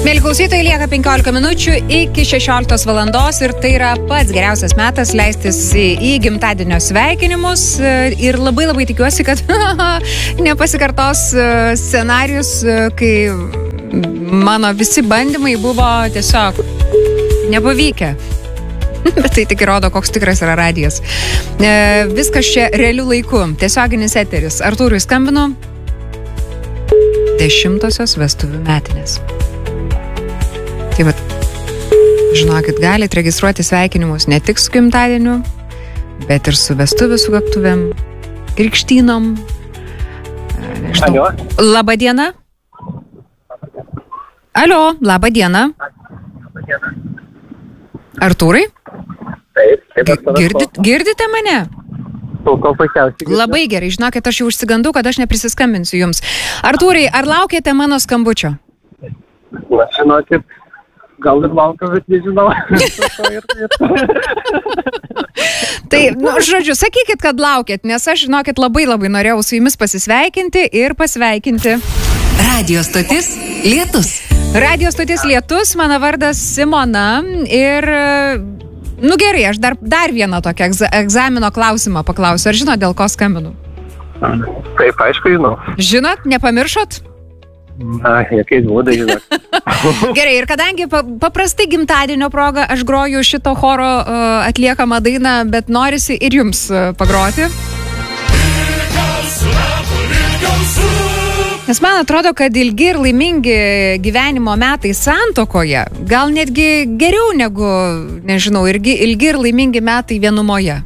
Mėly klausytojai, lieka 15 minučių iki 16 valandos ir tai yra pats geriausias metas leistis į gimtadienio sveikinimus ir labai tikiuosi, kad nepasikartos scenarius, kai mano visi bandymai buvo tiesiog nepavykę. Bet tai tik įrodo, koks tikras yra radijas. Viskas čia realiu laiku. Tiesioginis eteris. Artūrui skambinu. 10-osios vestuvių metinės. Tai vat, žinokit, galite registruoti sveikinimus ne tik su gimtadieniu, bet ir su vestuvių sukaktuvėm, krikštynom. Nežinau. Labą dieną. Alio, labą dieną. Artūrai? Taip. Girdite mane? Puikiausiai. Labai gerai, žinokit, aš jau užsigandau, kad aš neprisiskambinsiu jums. Artūrai, ar laukėte mano skambučio? Na, žinokit, gal ir laukiu, bet nežinau. Tai, žodžiu, sakykit, kad laukėt, nes aš, žinokit, labai norėjau su jumis pasisveikinti ir pasveikinti. Radio stotis Lietus. Radio stotis Lietus, mano vardas Simona ir... Nu gerai, aš dar vieną tokią egzamino klausimą paklausiu. Ar žinot, dėl ko skambinu? Taip, aišku, žinau. Žinot, nepamiršot? Na, jokiais būdais, žinok. Gerai, ir kadangi paprastai gimtadienio proga aš groju šito choro atliekamą dainą, bet norisi ir jums pagroti. Nes man atrodo, kad ilgi ir laimingi gyvenimo metai santuokoje, gal netgi geriau negu, nežinau, ilgi ir laimingi metai vienumoje.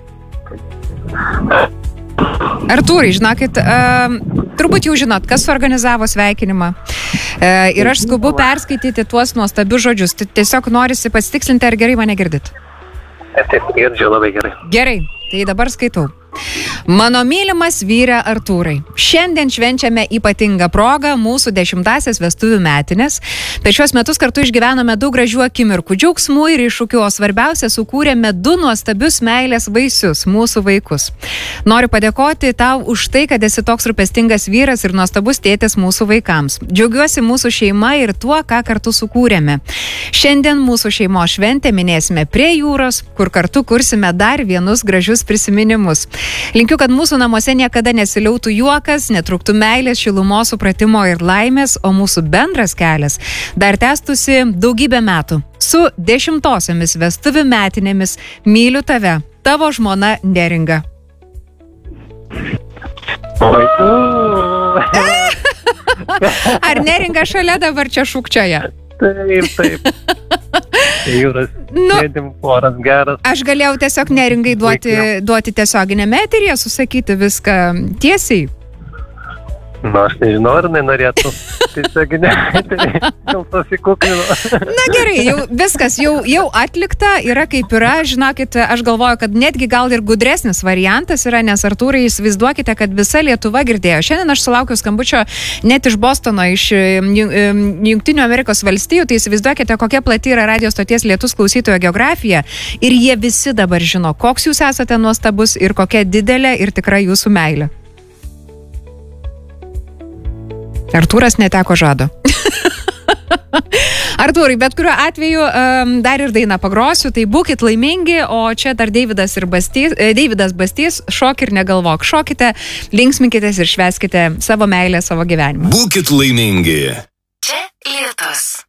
Artūrai, žinokit, turbūt jau žinot, kas suorganizavo sveikinimą. Ir aš skubu perskaityti tuos nuostabius žodžius. Tiesiog norisi pasitikslinti, ar gerai mane girdit. Taip, girdžiu labai gerai. Gerai, tai dabar skaitau. Mano mylimas vyre Artūrai, šiandien švenčiame ypatingą progą mūsų 10-asias vestuvių metinės. Per šios metus kartu išgyvenome daug gražių akimirkų, džiaugsmų ir iššūkių, o svarbiausia, sukūrėme 2 nuostabius meilės vaisius, mūsų vaikus. Noriu padėkoti tau už tai, kad esi toks rūpestingas vyras ir nuostabus tėtis mūsų vaikams. Džiaugiuosi mūsų šeima ir tuo, ką kartu sukūrėme. Šiandien mūsų šeimos šventę minėsime prie jūros, kur kartu kursime dar vienus gražius prisiminimus. Linkiu, kad mūsų namuose niekada nesiliautų juokas, netrūktų meilės, šilumos, supratimo ir laimės, o mūsų bendras kelias dar tęstųsi daugybę metų. Su 10-osiomis vestuvių metinėmis myliu tave, tavo žmona Neringa. Ar Neringa šalia dabar čia šūkčioja? Taip. Jūras, sėdim, oras geras. Aš galėjau tiesiog Neringai duoti tiesioginėme eteryje, susakyti viską tiesiai. Na, aš nežinau, ar nenorėtų tiesioginę eterį, gal pasikuklinu. Na gerai, jau viskas, jau atlikta, yra kaip yra, žinokit, aš galvoju, kad netgi gal ir gudresnis variantas yra, nes Artūrai, įsivaizduokite, kad visa Lietuva girdėjo. Šiandien aš sulaukiau skambučio net iš Bostono, iš Jungtinių Amerikos valstijų, tai įsivaizduokite, kokia plati yra radio stoties Lietus klausytojo geografija ir jie visi dabar žino, koks jūs esate nuostabus ir kokia didelė ir tikra jūsų meilė. Artūras neteko žado. Artūrai, bet kuriuo atveju dar ir dainą pagrosiu, tai būkit laimingi, o čia dar Deividas Bastys, šok ir negalvok. Šokite, linksminkitės ir švęskite savo meilę, savo gyvenimą. Būkit laimingi. Čia Lietus.